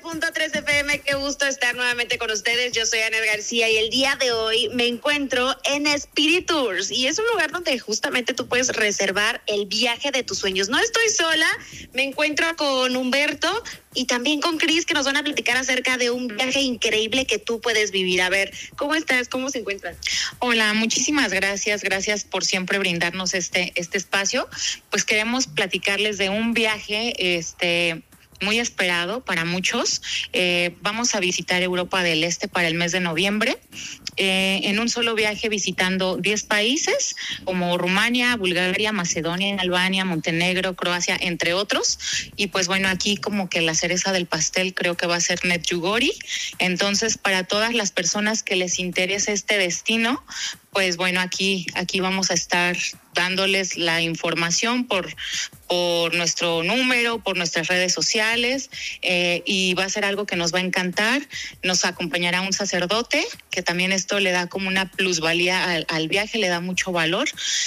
100.3 FM, qué gusto estar nuevamente con ustedes. Yo soy Anet García y el día de hoy me encuentro en Spirit Tours y es un lugar donde justamente tú puedes reservar el viaje de tus sueños. No estoy sola, me encuentro con Humberto y también con Cris, que nos van a platicar acerca de un viaje increíble que tú puedes vivir. A ver, ¿cómo estás? ¿Cómo se encuentran? Hola, muchísimas gracias por siempre brindarnos este espacio. Pues queremos platicarles de un viaje muy esperado para muchos. Vamos a visitar Europa del Este para el mes de noviembre, en un solo viaje visitando 10 países como Rumania, Bulgaria, Macedonia, Albania, Montenegro, Croacia, entre otros. Y pues bueno, aquí como que la cereza del pastel creo que va a ser Medjugorje. Entonces, para todas las personas que les interese este destino, pues bueno, aquí vamos a estar dándoles la información por nuestro número, por nuestras redes sociales, y va a ser algo que nos va a encantar. Nos acompañará un sacerdote, que también esto le da como una plusvalía al viaje, le da mucho valor.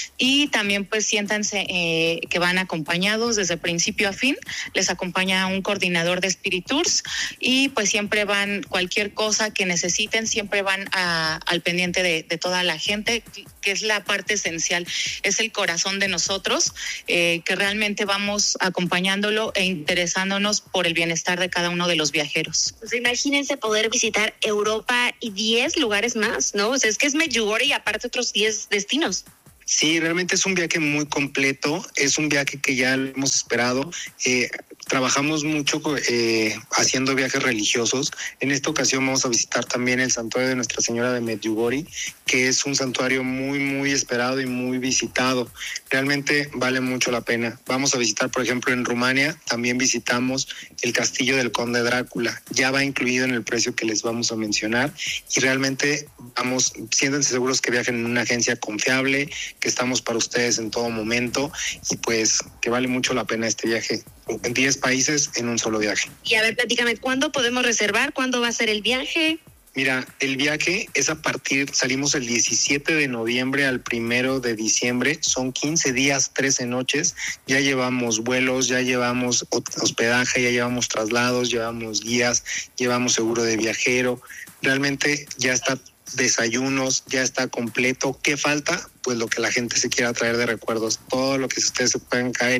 Y también pues siéntanse que van acompañados desde principio a fin. Les acompaña un coordinador de Spirit Tours y pues siempre van, cualquier cosa que necesiten, siempre van al pendiente de toda la gente, que es la parte esencial, es el corazón de nosotros, que realmente vamos acompañándolo e interesándonos por el bienestar de cada uno de los viajeros. Pues imagínense poder visitar Europa y 10 lugares más, ¿no? O sea, es que es Medjugorje y aparte otros 10 destinos. Sí, realmente es un viaje muy completo, es un viaje que ya lo hemos esperado. Trabajamos mucho haciendo viajes religiosos. En esta ocasión vamos a visitar también el santuario de Nuestra Señora de Medjugorje, que es un santuario muy, muy esperado y muy visitado. Realmente vale mucho la pena. Vamos a visitar, por ejemplo, en Rumania, también visitamos el castillo del Conde Drácula. Ya va incluido en el precio que les vamos a mencionar y realmente siéntanse seguros que viajen en una agencia confiable, que estamos para ustedes en todo momento y pues que vale mucho la pena este viaje. En 10 países en un solo viaje. Y a ver, platícame, ¿cuándo podemos reservar? ¿Cuándo va a ser el viaje? Mira, el viaje es salimos el 17 de noviembre al 1 de diciembre, son 15 días, 13 noches, ya llevamos vuelos, ya llevamos hospedaje, ya llevamos traslados, llevamos guías, llevamos seguro de viajero, realmente ya está desayunos, ya está completo. ¿Qué falta? Pues lo que la gente se quiera traer de recuerdos, todo lo que ustedes se puedan traer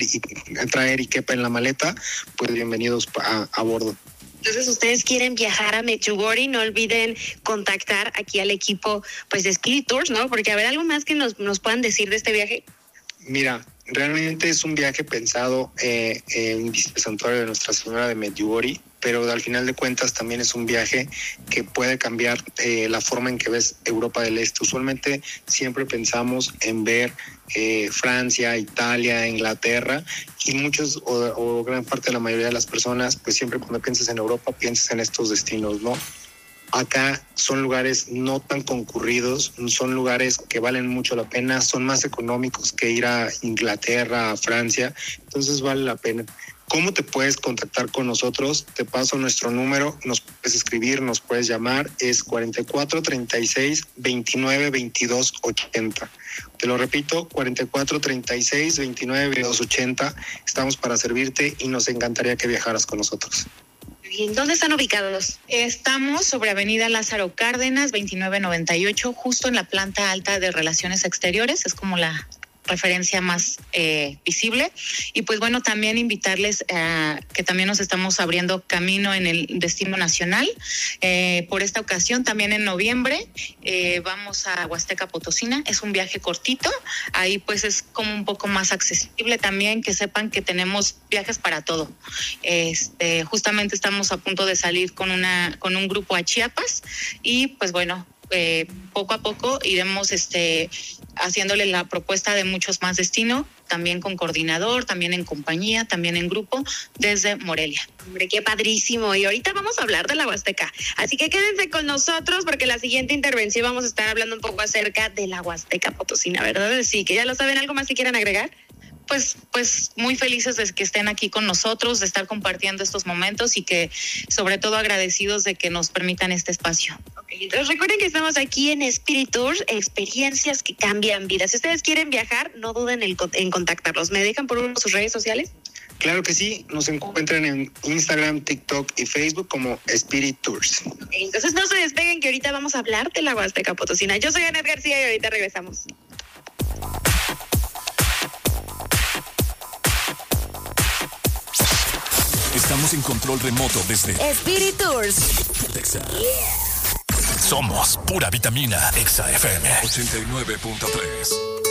y quepa en la maleta, pues bienvenidos a bordo. Entonces, ustedes quieren viajar a Medjugorje, no olviden contactar aquí al equipo pues de Spirit Tours, ¿no? Porque a ver, algo más que nos puedan decir de este viaje. Mira, realmente es un viaje pensado en el santuario de Nuestra Señora de Medjugorje, pero al final de cuentas también es un viaje que puede cambiar la forma en que ves Europa del Este. Usualmente siempre pensamos en ver Francia, Italia, Inglaterra, y muchos o gran parte de la mayoría de las personas, pues siempre cuando piensas en Europa piensas en estos destinos, ¿no? Acá son lugares no tan concurridos, son lugares que valen mucho la pena, son más económicos que ir a Inglaterra, a Francia, entonces vale la pena. ¿Cómo te puedes contactar con nosotros? Te paso nuestro número, nos puedes escribir, nos puedes llamar, es 44 36 29 22 80. Te lo repito, 44 36 29 22 80. Estamos para servirte y nos encantaría que viajaras con nosotros. Bien, ¿dónde están ubicados? Estamos sobre Avenida Lázaro Cárdenas, 2998, justo en la planta alta de Relaciones Exteriores, es como la referencia más visible. Y pues bueno, también invitarles a que también nos estamos abriendo camino en el destino nacional. Por esta ocasión, también en noviembre, vamos a Huasteca Potosina. Es un viaje cortito. Ahí pues es como un poco más accesible también, que sepan que tenemos viajes para todo. Justamente estamos a punto de salir con un grupo a Chiapas y pues bueno, poco a poco iremos haciéndole la propuesta de muchos más destinos, también con coordinador, también en compañía, también en grupo, desde Morelia. Hombre, qué padrísimo. Y ahorita vamos a hablar de la Huasteca. Así que quédense con nosotros porque la siguiente intervención vamos a estar hablando un poco acerca de la Huasteca Potosina, ¿verdad? Sí, que ya lo saben. ¿Algo más que quieran agregar? Pues muy felices de que estén aquí con nosotros, de estar compartiendo estos momentos y que sobre todo agradecidos de que nos permitan este espacio. Okay, entonces recuerden que estamos aquí en Spirit Tours, experiencias que cambian vidas. Si ustedes quieren viajar, no duden en contactarlos. ¿Me dejan por uno sus redes sociales? Claro que sí, nos encuentran en Instagram, TikTok y Facebook como Spirit Tours. Entonces no se despeguen, que ahorita vamos a hablar de la Huasteca Potosina. Yo soy Anet García y ahorita regresamos. Estamos en control remoto desde Spirit Tours. Somos pura vitamina. Exa FM 89.3.